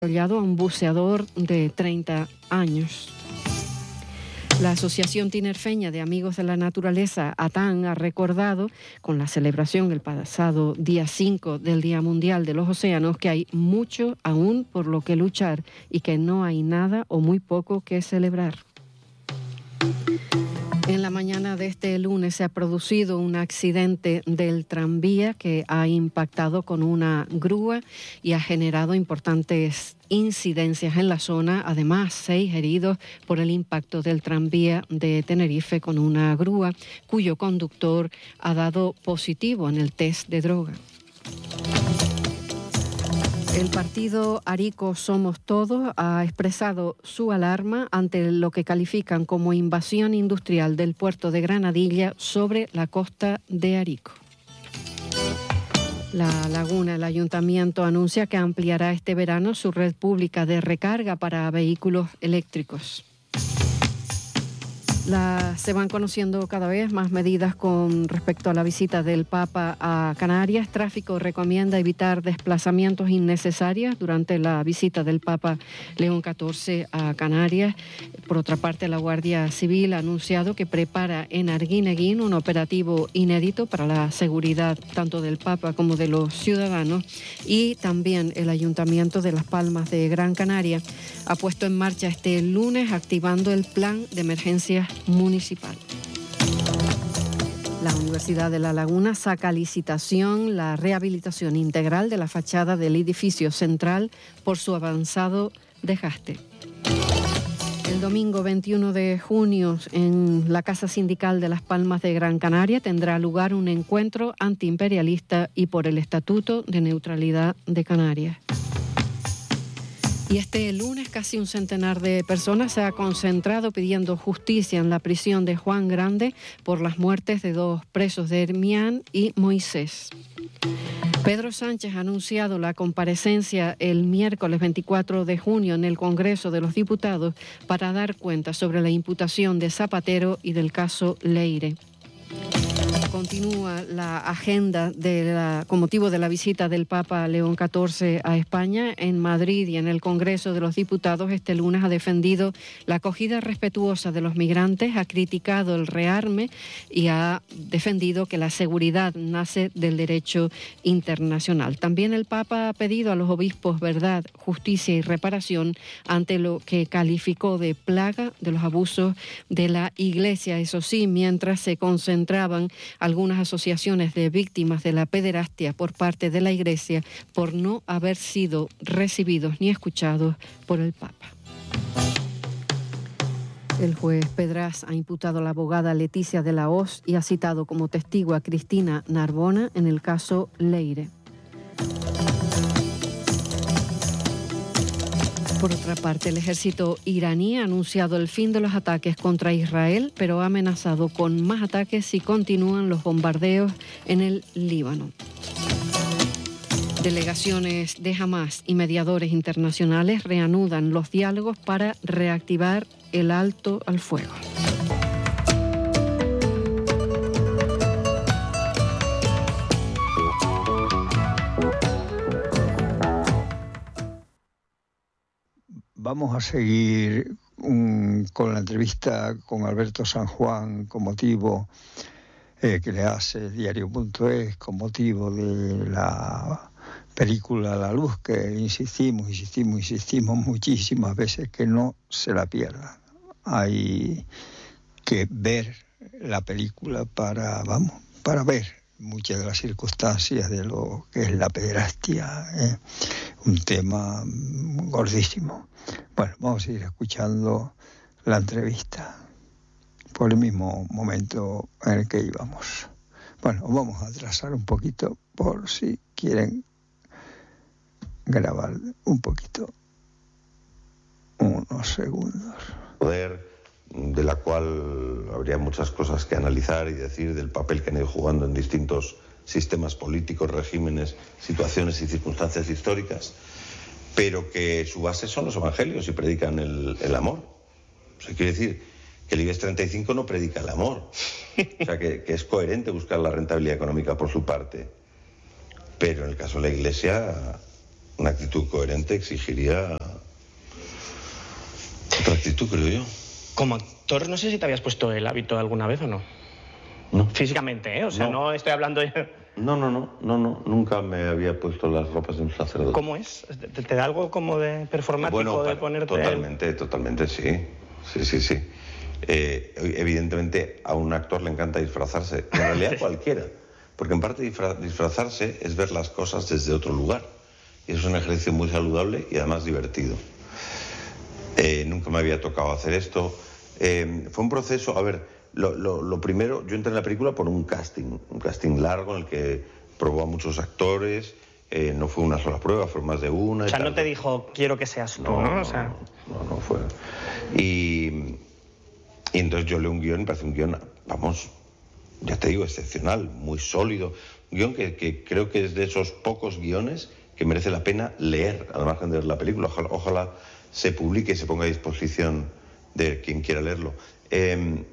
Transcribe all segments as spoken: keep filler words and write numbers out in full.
desarrollado a un buceador de treinta años. La Asociación Tinerfeña de Amigos de la Naturaleza, ATAN, ha recordado con la celebración el pasado día cinco del Día Mundial de los Océanos que hay mucho aún por lo que luchar y que no hay nada o muy poco que celebrar. En la mañana de este lunes se ha producido un accidente del tranvía que ha impactado con una grúa y ha generado importantes incidencias en la zona. Además, seis heridos por el impacto del tranvía de Tenerife con una grúa cuyo conductor ha dado positivo en el test de droga. El partido Arico Somos Todos ha expresado su alarma ante lo que califican como invasión industrial del puerto de Granadilla sobre la costa de Arico. La Laguna, el ayuntamiento anuncia que ampliará este verano su red pública de recarga para vehículos eléctricos. La, se van conociendo cada vez más medidas con respecto a la visita del Papa a Canarias. Tráfico recomienda evitar desplazamientos innecesarios durante la visita del Papa León catorce a Canarias. Por otra parte, la Guardia Civil ha anunciado que prepara en Arguineguín un operativo inédito para la seguridad tanto del Papa como de los ciudadanos. Y también el Ayuntamiento de Las Palmas de Gran Canaria ha puesto en marcha este lunes activando el plan de emergencias municipal. La Universidad de La Laguna saca a licitación la rehabilitación integral de la fachada del edificio central por su avanzado desgaste. El domingo veintiuno de junio en la Casa Sindical de Las Palmas de Gran Canaria tendrá lugar un encuentro antiimperialista y por el Estatuto de Neutralidad de Canarias. Y este lunes casi un centenar de personas se ha concentrado pidiendo justicia en la prisión de Juan Grande por las muertes de dos presos de Hermián y Moisés. Pedro Sánchez ha anunciado la comparecencia el miércoles veinticuatro de junio en el Congreso de los Diputados para dar cuenta sobre la imputación de Zapatero y del caso Leire. Continúa la agenda de la, con motivo de la visita del Papa León catorce a España. En Madrid y en el Congreso de los Diputados este lunes ha defendido la acogida respetuosa de los migrantes, ha criticado el rearme y ha defendido que la seguridad nace del derecho internacional. También el Papa ha pedido a los obispos verdad, justicia y reparación ante lo que calificó de plaga de los abusos de la Iglesia. Eso sí, mientras se concentraban algunas asociaciones de víctimas de la pederastia por parte de la Iglesia por no haber sido recibidos ni escuchados por el Papa. El juez Pedraz ha imputado a la abogada Leticia de la Hoz y ha citado como testigo a Cristina Narbona en el caso Leire. Por otra parte, el ejército iraní ha anunciado el fin de los ataques contra Israel, pero ha amenazado con más ataques si continúan los bombardeos en el Líbano. Delegaciones de Hamás y mediadores internacionales reanudan los diálogos para reactivar el alto al fuego. Vamos a seguir um, con la entrevista con Alberto San Juan con motivo eh, que le hace Diario punto es con motivo de la película La Luz, que insistimos, insistimos, insistimos muchísimas veces que no se la pierdan. Hay que ver la película para, vamos, para ver muchas de las circunstancias de lo que es la pederastia, ¿eh? Un tema gordísimo. Bueno, vamos a ir escuchando la entrevista por el mismo momento en el que íbamos. Bueno, vamos a atrasar un poquito por si quieren grabar un poquito, unos segundos. Poder, de la cual habría muchas cosas que analizar y decir del papel que han ido jugando en distintos sistemas políticos, regímenes, situaciones y circunstancias históricas, pero que su base son los evangelios y predican el, el amor. O sea, quiere decir que el IBEX treinta y cinco no predica el amor. O sea, que, que es coherente buscar la rentabilidad económica por su parte. Pero en el caso de la Iglesia una actitud coherente exigiría otra actitud, creo yo. Como actor, no sé si te habías puesto el hábito alguna vez o no. No. Físicamente, ¿eh? O sea, no, no estoy hablando... No, no, no, no, no, nunca me había puesto las ropas de un sacerdote. ¿Cómo es? ¿Te, te da algo como de performático bueno, de ponerte...? Totalmente, el... totalmente, sí. Sí, sí, sí. Eh, evidentemente a un actor le encanta disfrazarse, en realidad cualquiera, porque en parte disfra disfrazarse es ver las cosas desde otro lugar. Y es un ejercicio muy saludable y además divertido. Eh, nunca me había tocado hacer esto. Eh, fue un proceso, a ver... Lo, lo, lo primero, yo entré en la película por un casting, un casting largo en el que probó a muchos actores, eh, no fue una sola prueba, fue más de una. O sea, y tal. No te dijo, quiero que seas tú, no, ¿no? No, o sea... no, no fue. Y, y entonces yo leo un guión, me parece un guión, vamos, ya te digo, excepcional, muy sólido. Un guión que, que creo que es de esos pocos guiones que merece la pena leer, al margen de ver la película. Ojalá, ojalá se publique y se ponga a disposición de quien quiera leerlo. Eh,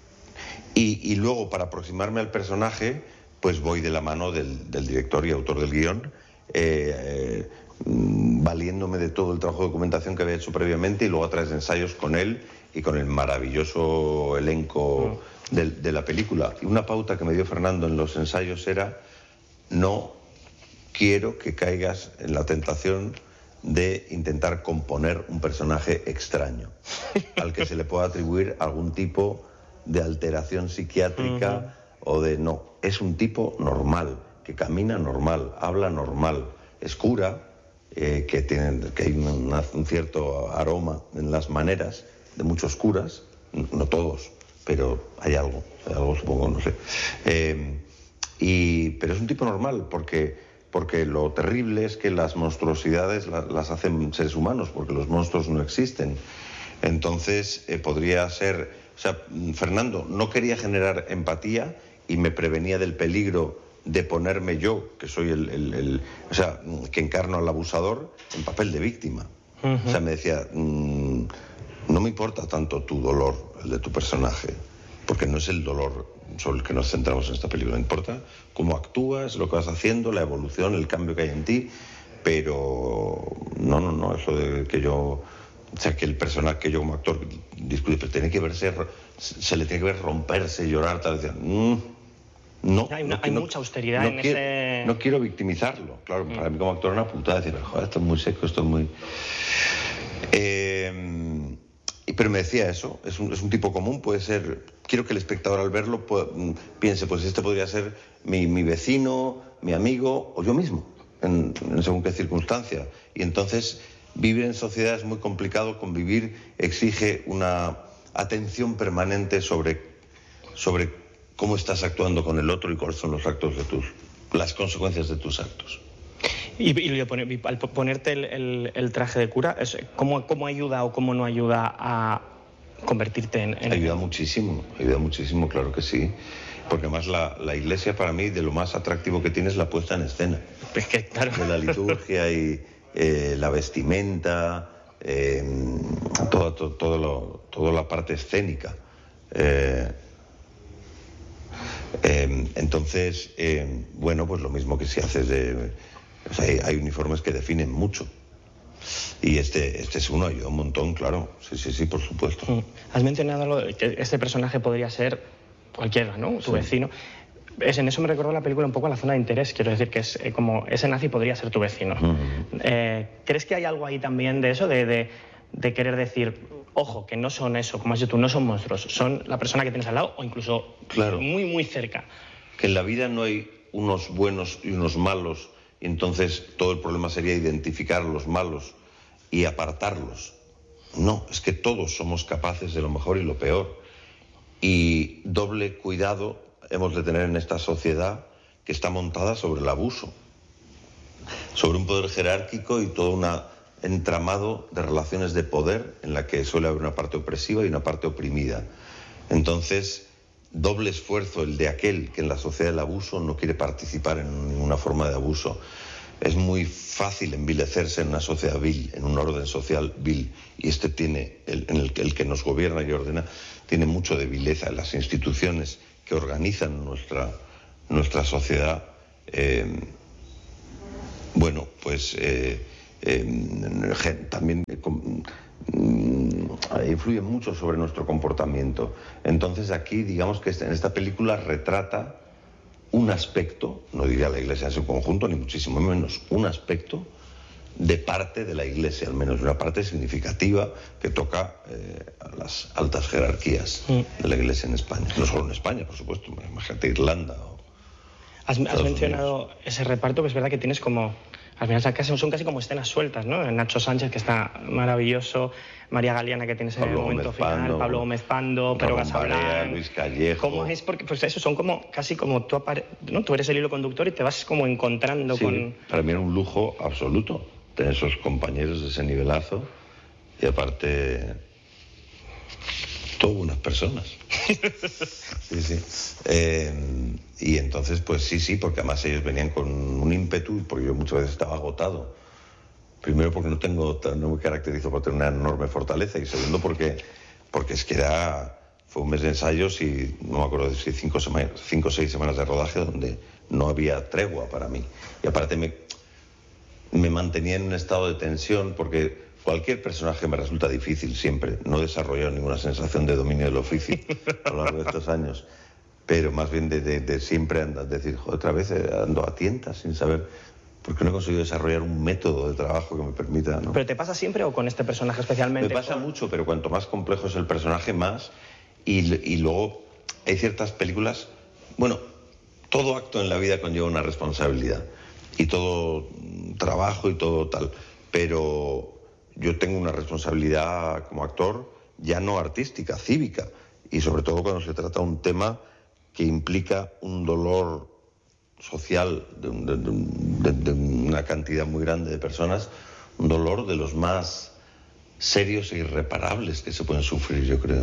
Y, y luego, para aproximarme al personaje, pues voy de la mano del, del director y autor del guión, eh, eh, valiéndome de todo el trabajo de documentación que había hecho previamente y luego a través de ensayos con él y con el maravilloso elenco mm. de, de la película. Y una pauta que me dio Fernando en los ensayos era: no quiero que caigas en la tentación de intentar componer un personaje extraño, al que se le pueda atribuir algún tipo de alteración psiquiátrica uh-huh. o de... No, es un tipo normal, que camina normal, habla normal, es cura, eh, que, tiene, que hay una, un cierto aroma en las maneras de muchos curas, no todos, pero hay algo, hay algo supongo, no sé. Eh, y, pero es un tipo normal, porque, porque lo terrible es que las monstruosidades la, las hacen seres humanos, porque los monstruos no existen. Entonces, eh, podría ser... O sea, Fernando no quería generar empatía y me prevenía del peligro de ponerme yo, que soy el... el, el o sea, que encarno al abusador, en papel de víctima. Uh-huh. O sea, me decía, mmm, no me importa tanto tu dolor, el de tu personaje, porque no es el dolor sobre el que nos centramos en esta película. Me importa cómo actúas, lo que vas haciendo, la evolución, el cambio que hay en ti, pero no, no, no, eso de que yo... O sea, que el personaje que yo como actor discute, pero tiene que verse, se le tiene que ver romperse, llorar, tal vez. Mm, no. Hay, una, no, hay no, mucha austeridad no en quiero, ese... No quiero victimizarlo. Claro, mm. para mí como actor es una putada decir, joder, esto es muy seco, esto es muy... Eh, pero me decía eso, es un, es un tipo común, puede ser... Quiero que el espectador al verlo pueda, piense, pues este podría ser mi, mi vecino, mi amigo o yo mismo, en, en según qué circunstancia. Y entonces... Vivir en sociedad es muy complicado, convivir exige una atención permanente sobre, sobre cómo estás actuando con el otro y cuáles son los actos de tus, las consecuencias de tus actos. Y, y al ponerte el, el, el traje de cura, ¿cómo, ¿cómo ayuda o cómo no ayuda a convertirte en...? en... Ayuda muchísimo, ayuda muchísimo, claro que sí. Porque además la, la iglesia para mí de lo más atractivo que tiene es la puesta en escena. Es que, claro. De la liturgia y... Eh, la vestimenta, eh, todo, todo, todo lo, toda la parte escénica. Eh, eh, entonces, eh, bueno, pues lo mismo que si haces de... O sea, hay, hay uniformes que definen mucho. Y este, este es uno, ayuda un montón, claro. Sí, sí, sí, por supuesto. Has mencionado lo de que este personaje podría ser cualquiera, ¿no? Tu sí. vecino. Es, en eso me recordó la película un poco a la zona de interés, quiero decir que es eh, como ese nazi podría ser tu vecino. Uh-huh. eh, ¿Crees que hay algo ahí también de eso, de, de, de querer decir, ojo, que no son eso, como has dicho tú, no son monstruos, son la persona que tienes al lado o incluso claro. muy, muy cerca? Que en la vida no hay unos buenos y unos malos, y entonces todo el problema sería identificar los malos y apartarlos. No, es que todos somos capaces de lo mejor y lo peor. Y doble cuidado hemos de tener en esta sociedad que está montada sobre el abuso, sobre un poder jerárquico y todo un entramado de relaciones de poder en la que suele haber una parte opresiva y una parte oprimida. Entonces, doble esfuerzo el de aquel que en la sociedad del abuso no quiere participar en ninguna forma de abuso. Es muy fácil envilecerse en una sociedad vil, en un orden social vil, y este tiene, el, en el, el que nos gobierna y ordena, tiene mucho de vileza. Las instituciones que organizan nuestra, nuestra sociedad eh, Bueno, pues eh, eh, también eh, influye mucho sobre nuestro comportamiento. Entonces aquí, digamos que en esta película retrata un aspecto, no diría la Iglesia en su conjunto, ni muchísimo menos, un aspecto de parte de la Iglesia, al menos una parte significativa que toca eh, a las altas jerarquías mm. de la Iglesia en España. No solo en España, por supuesto, imagínate Irlanda o Has, has mencionado Unidos. Ese reparto, que es verdad que tienes como... Al final son casi como escenas sueltas, ¿no? Nacho Sánchez, que está maravilloso, María Galeana, que tiene ese Pablo momento Gómez final, Pando, Pablo Gómez Pando, Pedro Casablanca, Luis Callejo... ¿Cómo es? Porque pues eso, son como casi como tú, apare... ¿no? Tú eres el hilo conductor y te vas como encontrando sí, con... para mí era un lujo absoluto tener esos compañeros de ese nivelazo y aparte... todas buenas personas. Sí, sí. Eh, y entonces, pues sí, sí, porque además ellos venían con un ímpetu, porque yo muchas veces estaba agotado. Primero porque no tengo, no me caracterizo por tener una enorme fortaleza, y segundo porque, porque es que era, fue un mes de ensayos y no me acuerdo de si cinco semanas, cinco o seis semanas de rodaje donde no había tregua para mí. Y aparte me, me mantenía en un estado de tensión porque... Cualquier personaje me resulta difícil siempre. No he desarrollado ninguna sensación de dominio del oficio a lo largo de estos años. Pero más bien de, de, de siempre andar, decir, joder, otra vez ando a tientas sin saber, porque no he conseguido desarrollar un método de trabajo que me permita, ¿no? ¿Pero te pasa siempre o con este personaje especialmente? Me pasa por... mucho, pero cuanto más complejo es el personaje, más. Y, y luego hay ciertas películas... Bueno, todo acto en la vida conlleva una responsabilidad. Y todo trabajo y todo tal. Pero... yo tengo una responsabilidad como actor, ya no artística, cívica, y sobre todo cuando se trata de un tema que implica un dolor social de, de, de, de una cantidad muy grande de personas, un dolor de los más serios e irreparables que se pueden sufrir, yo creo.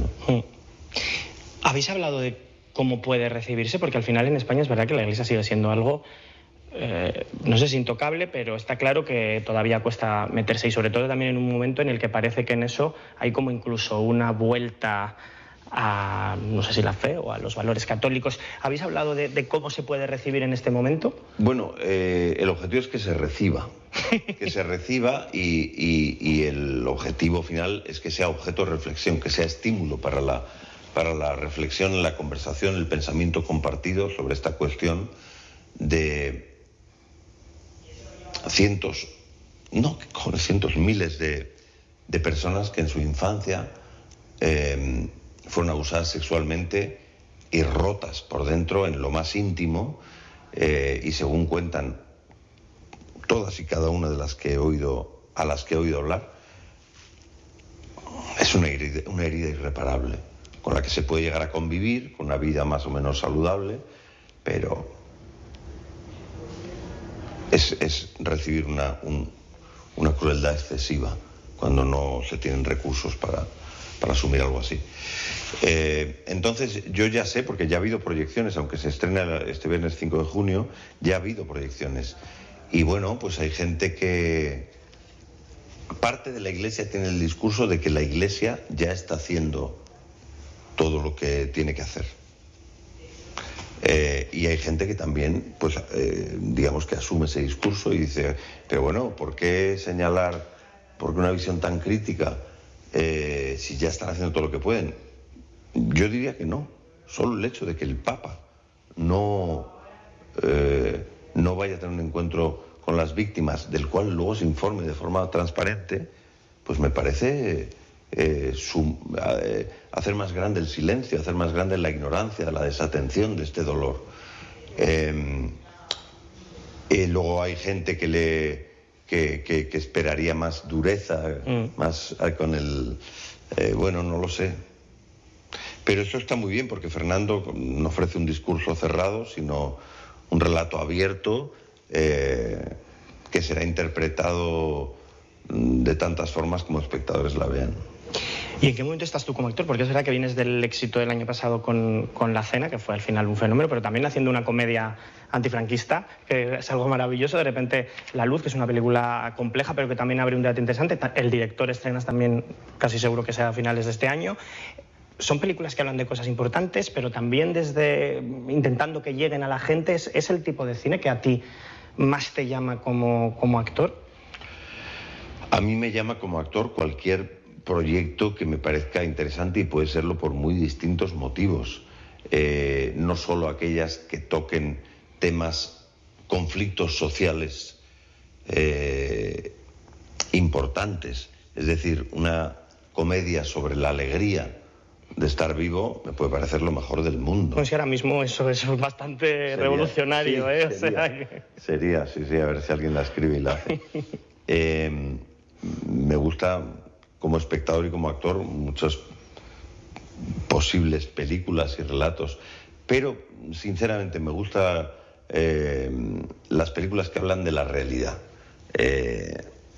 ¿Habéis hablado de cómo puede recibirse? Porque al final en España es verdad que la Iglesia sigue siendo algo... Eh, no sé si intocable, pero está claro que todavía cuesta meterse, y sobre todo también en un momento en el que parece que en eso hay como incluso una vuelta a, no sé si la fe o a los valores católicos. ¿Habéis hablado de, de cómo se puede recibir en este momento? Bueno, eh, el objetivo es que se reciba, que se reciba y, y, y el objetivo final es que sea objeto de reflexión, que sea estímulo para la, para la reflexión, la conversación, el pensamiento compartido sobre esta cuestión de... cientos, no, con cientos, miles de, de personas que en su infancia eh, fueron abusadas sexualmente y rotas por dentro en lo más íntimo, eh, y según cuentan todas y cada una de las que he oído, a las que he oído hablar, es una herida, una herida irreparable, con la que se puede llegar a convivir, con una vida más o menos saludable, pero... Es, es recibir una, un, una crueldad excesiva cuando no se tienen recursos para, para asumir algo así. Eh, entonces, yo ya sé, porque ya ha habido proyecciones, aunque se estrena este viernes cinco de junio, ya ha habido proyecciones. Y bueno, pues hay gente que... Parte de la Iglesia tiene el discurso de que la Iglesia ya está haciendo todo lo que tiene que hacer. Eh, y hay gente que también, pues, eh, digamos que asume ese discurso y dice, pero bueno, ¿por qué señalar, por qué una visión tan crítica eh, si ya están haciendo todo lo que pueden? Yo diría que no. Solo el hecho de que el Papa no, eh, no vaya a tener un encuentro con las víctimas, del cual luego se informe de forma transparente, pues me parece... Eh, su, eh, hacer más grande el silencio, hacer más grande la ignorancia, la desatención de este dolor. Eh, eh, luego hay gente que le que, que, que esperaría más dureza, mm. más eh, con el... Eh, bueno, no lo sé. Pero eso está muy bien porque Fernando no ofrece un discurso cerrado, sino un relato abierto eh, que será interpretado de tantas formas como espectadores la vean. ¿Y en qué momento estás tú como actor? Porque es verdad que vienes del éxito del año pasado con, con La Cena, que fue al final un fenómeno, pero también haciendo una comedia antifranquista, que es algo maravilloso. De repente La Luz, que es una película compleja, pero que también abre un debate interesante. El director estrenas también, casi seguro que sea a finales de este año. Son películas que hablan de cosas importantes, pero también desde intentando que lleguen a la gente. ¿Es, es el tipo de cine que a ti más te llama como, como actor? A mí me llama como actor cualquier proyecto que me parezca interesante y puede serlo por muy distintos motivos. Eh, no solo aquellas que toquen temas, conflictos sociales eh, importantes. Es decir, una comedia sobre la alegría de estar vivo me puede parecer lo mejor del mundo. Pues ahora mismo eso es bastante sería, revolucionario, sí, ¿eh? O sería, sea que... sería, sí, sí, a ver si alguien la escribe y la hace. eh, me gusta, como espectador y como actor, muchas posibles películas y relatos, pero sinceramente me gusta eh, las películas que hablan de la realidad. Eh,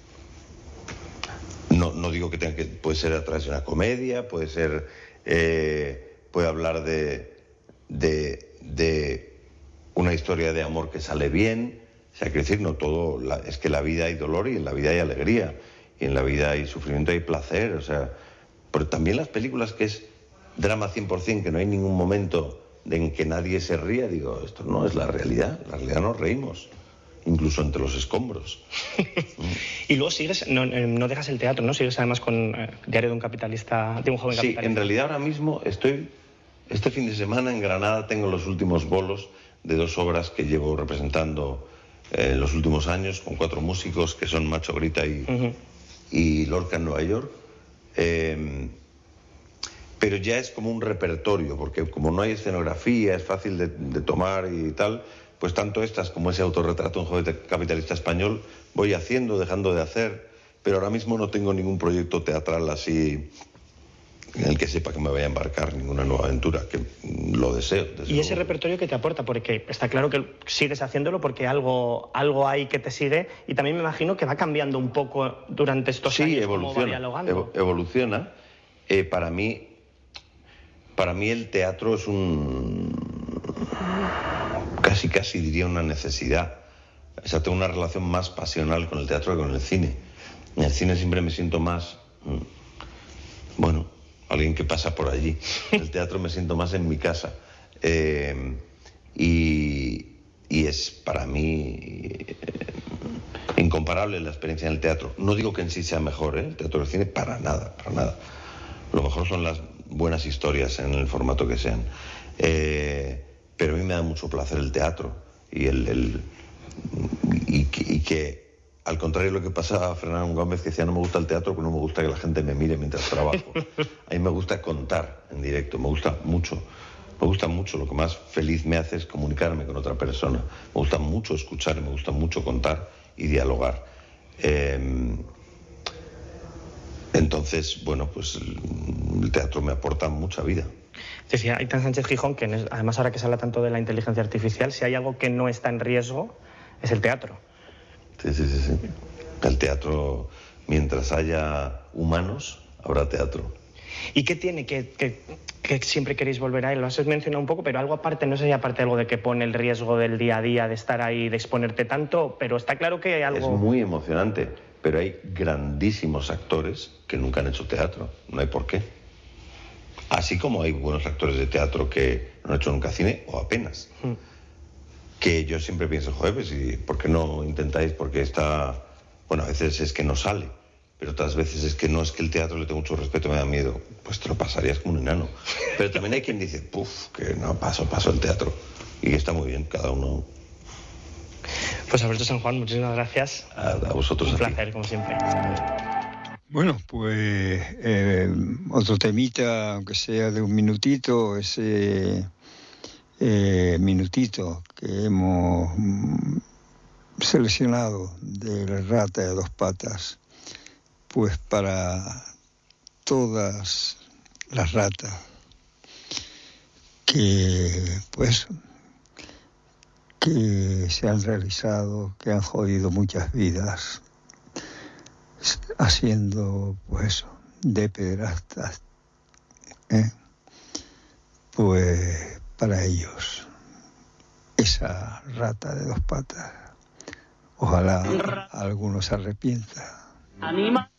no, no digo que tenga que, puede ser a través de una comedia, puede ser, eh, puede hablar de, de, de una historia de amor que sale bien. O sea, quiero decir, no todo, la, es que en la vida hay dolor y en la vida hay alegría, y en la vida hay sufrimiento, hay placer, o sea, pero también las películas que es drama cien por cien, que no hay ningún momento en que nadie se ría, digo, esto no es la realidad, la realidad nos reímos, incluso entre los escombros. Y luego sigues, no, no dejas el teatro, ¿no? Sigues además con eh, Diario de un capitalista, de un joven sí, capitalista. Sí, en realidad ahora mismo estoy, este fin de semana en Granada tengo los últimos bolos de dos obras que llevo representando eh, en los últimos años, con cuatro músicos que son Macho Grita y, uh-huh. y Lorca en Nueva York. Eh, pero ya es como un repertorio, porque como no hay escenografía, es fácil de, de tomar y tal, pues tanto estas como ese autorretrato de un joven capitalista español voy haciendo, dejando de hacer, pero ahora mismo no tengo ningún proyecto teatral así en el que sepa que me vaya a embarcar ninguna nueva aventura, que lo deseo. ¿Y ese repertorio que te aporta? Porque está claro que sigues haciéndolo porque algo, algo hay que te sigue, y también me imagino que va cambiando un poco durante estos sí, años. Evoluciona, cómo va dialogando. Evo, evoluciona. Eh, para mí, para mí el teatro es un... casi casi diría una necesidad. O sea, tengo una relación más pasional con el teatro que con el cine. En el cine siempre me siento más... bueno... alguien que pasa por allí. En el teatro me siento más en mi casa. Eh, y, y es para mí eh, incomparable la experiencia en el teatro. No digo que en sí sea mejor, ¿eh? El teatro del cine, para nada, para nada. Lo mejor son las buenas historias en el formato que sean. Eh, pero a mí me da mucho placer el teatro. Y, el, el, y, que, y que, al contrario de lo que pasaba a Fernando Gómez, que decía, no me gusta el teatro, pero no me gusta que la gente me mire mientras trabajo. A mí me gusta contar en directo, me gusta mucho. Me gusta mucho, lo que más feliz me hace es comunicarme con otra persona. Me gusta mucho escuchar, me gusta mucho contar y dialogar. Eh, entonces, bueno, pues el teatro me aporta mucha vida. Decía Aitan Sánchez Gijón que además ahora que se habla tanto de la inteligencia artificial, si hay algo que no está en riesgo, es el teatro. Sí, sí, sí, sí. El teatro, mientras haya humanos, habrá teatro. ¿Y qué tiene que, que, que siempre queréis volver a él? Lo has mencionado un poco, pero algo aparte, no sé si aparte algo de que pone el riesgo del día a día, de estar ahí, de exponerte tanto, pero está claro que hay algo... Es muy emocionante, pero hay grandísimos actores que nunca han hecho teatro, no hay por qué. Así como hay buenos actores de teatro que no han hecho nunca cine, o apenas. Mm. Que yo siempre pienso, joder, pues, ¿y por qué no intentáis? Porque está... Bueno, a veces es que no sale, pero otras veces es que no, es que el teatro le tengo mucho respeto, me da miedo. Pues te lo pasarías como un enano. Pero también hay quien dice, puf, que no, paso, paso el teatro. Y está muy bien, cada uno... Pues Alberto San Juan, muchísimas gracias. A, a vosotros. Un a placer, ti. como siempre. Bueno, pues eh, otro temita, aunque sea de un minutito, ese... Eh, minutito que hemos mm, seleccionado de La rata de dos patas, pues para todas las ratas que pues que se han realizado, que han jodido muchas vidas haciendo pues eso, de pederastas, ¿eh? Pues para ellos, esa rata de dos patas, ojalá algunos se arrepienta. Anima.